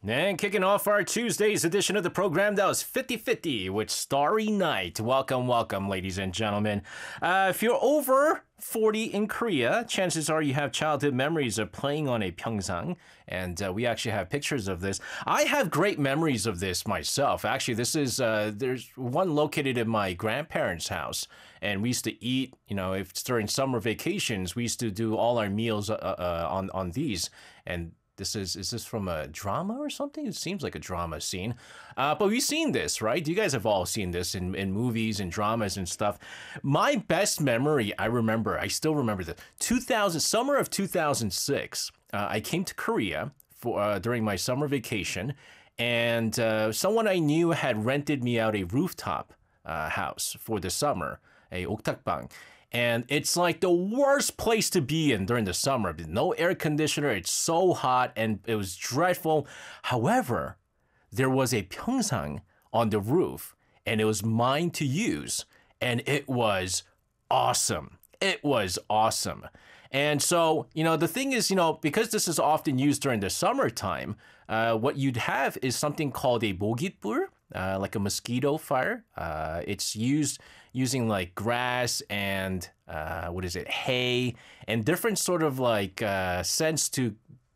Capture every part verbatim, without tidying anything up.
And kicking off our Tuesday's edition of the program, that was fifty fifty with Starry Night. Welcome, welcome, ladies and gentlemen. Uh, if you're over forty in Korea, chances are you have childhood memories of playing on a pyeongsang. And uh, we actually have pictures of this. I have great memories of this myself. Actually, this is, uh, there's one located in my grandparents' house. And we used to eat, you know, if it's during summer vacations, we used to do all our meals uh, uh, on, on these. And This is, is this from a drama or something? It seems like a drama scene. Uh, but we've seen this, right? You guys have all seen this in, in movies and dramas and stuff. My best memory, I remember, I still remember the two thousand, summer of two thousand six. Uh, I came to Korea for uh, during my summer vacation, and uh, someone I knew had rented me out a rooftop uh, house for the summer, a 옥탑방. And it's like the worst place to be in during the summer. No air conditioner. It's so hot and it was dreadful. However, there was a pyeongsang on the roof and it was mine to use. And it was awesome. It was awesome. And so, you know, the thing is, you know, because this is often used during the summertime, uh, what you'd have is something called a 모깃불, uh, like a mosquito fire. Uh, it's used using like grass and uh, what is it, hay, and different sort of like uh, scents to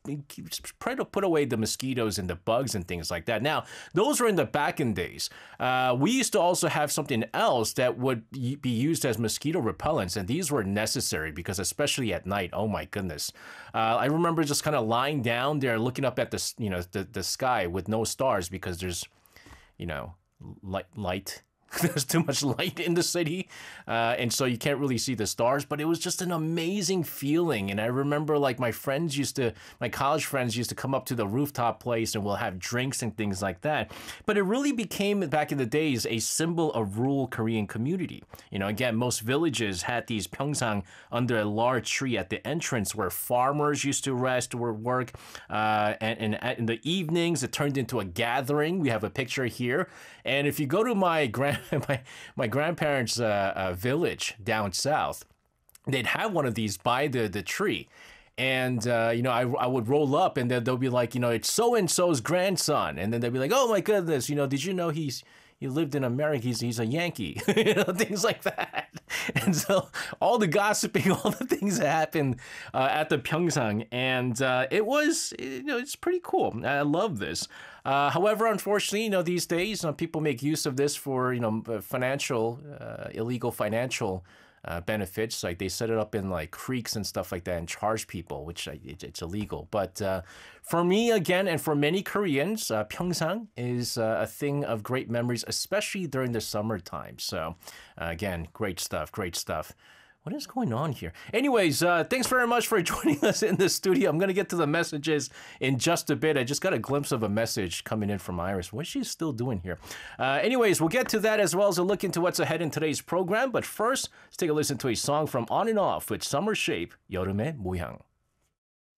try to put away the mosquitoes and the bugs and things like that. Now, those were in the back in days. Uh, we used to also have something else that would be used as mosquito repellents, and these were necessary because especially at night, oh my goodness. Uh, I remember just kind of lying down there looking up at the, you know, the, the sky with no stars because there's, you know, light, light. There's too much light in the city, uh, and so you can't really see the stars, but it was just an amazing feeling. And I remember like my friends used to, my college friends used to come up to the rooftop place and we'll have drinks and things like that. But it really became, back in the days, a symbol of rural Korean community. You know, again, most villages had these pyeongsang under a large tree at the entrance where farmers used to rest or work. Uh, and, and in the evenings, it turned into a gathering. We have a picture here. And if you go to my grand my my grandparents' uh, uh, village down south, they'd have one of these by the, the tree. And, uh, you know, I, I would roll up and then they'll be like, you know, it's so-and-so's grandson. And then they'll be like, oh, my goodness, you know, did you know he's he lived in America? He's, he's a Yankee, you know, things like that. And so all the gossiping, all the things that happened uh, at the Pyeongsang. And uh, it was, you know, it's pretty cool. I love this. Uh, however, unfortunately, you know, these days, you know, people make use of this for, you know, financial, uh, illegal financial uh, benefits. Like they set it up in like creeks and stuff like that and charge people, which uh, it, it's illegal. But uh, for me, again, and for many Koreans, uh, Pyeongsang is uh, a thing of great memories, especially during the summertime. So uh, again, great stuff, great stuff. What is going on here? Anyways, uh, thanks very much for joining us in the studio. I'm going to get to the messages in just a bit. I just got a glimpse of a message coming in from Iris. What's she still doing here? Uh, anyways, we'll get to that as well as a look into what's ahead in today's program. But first, let's take a listen to a song from On and Off with Summer Shape, 여름의 모양.